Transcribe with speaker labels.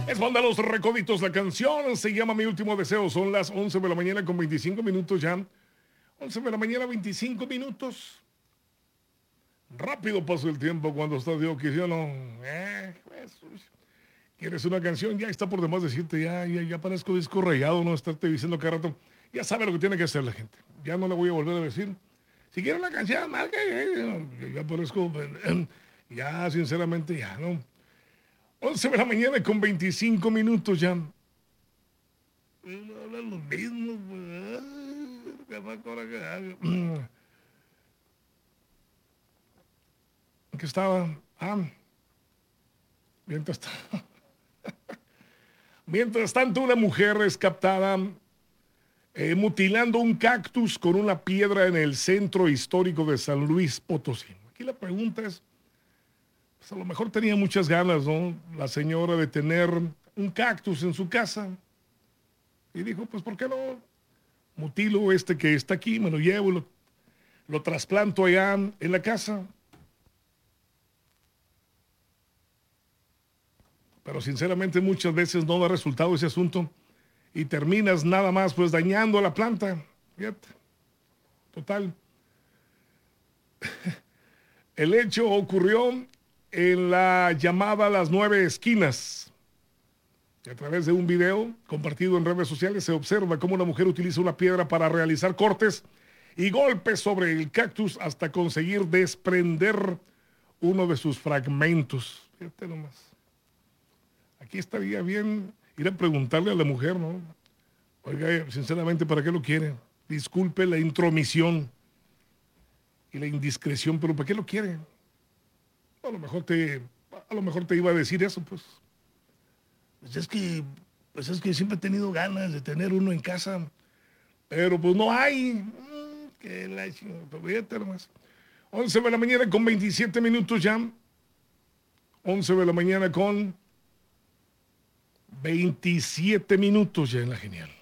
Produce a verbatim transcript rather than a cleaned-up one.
Speaker 1: Es banda Los Recoditos, la canción se llama Mi Último Deseo. Son las once de la mañana con veinticinco minutos ya. once de la mañana, veinticinco minutos. Rápido pasó el tiempo cuando estás de ocasión. Eh, pues, ¿quieres una canción? Ya está por demás decirte, ya, ya, ya parezco disco rayado, no estarte diciendo cada rato. Ya sabe lo que tiene que hacer la gente. Ya no le voy a volver a decir. Si quiere una canción, marca. Ya parezco, ya sinceramente, ya no. once de la mañana con veinticinco minutos ya. No hablan los mismos. ¿Qué estaba? Ah, mientras, mientras tanto, una mujer es captada eh, mutilando un cactus con una piedra en el centro histórico de San Luis Potosí. Aquí la pregunta es, pues a lo mejor tenía muchas ganas, ¿no? La señora de tener un cactus en su casa. Y dijo, pues, ¿por qué no mutilo este que está aquí? Me lo llevo, lo, lo trasplanto allá en la casa. Pero sinceramente muchas veces no da resultado ese asunto y terminas nada más pues dañando a la planta. Fíjate. Total. El hecho ocurrió en la llamada Las Nueve Esquinas. A través de un video compartido en redes sociales se observa cómo una mujer utiliza una piedra para realizar cortes y golpes sobre el cactus hasta conseguir desprender uno de sus fragmentos. Fíjate nomás. Aquí estaría bien ir a preguntarle a la mujer, ¿no? Oiga, sinceramente, ¿para qué lo quiere? Disculpe la intromisión y la indiscreción, pero ¿para qué lo quiere? A lo mejor te, a lo mejor te iba a decir eso, pues. Pues es que, pues es que siempre he tenido ganas de tener uno en casa, pero pues no hay. Mm, que la fíjate nomás. once de la mañana con veintisiete minutos ya. once de la mañana con veintisiete minutos ya en la genial.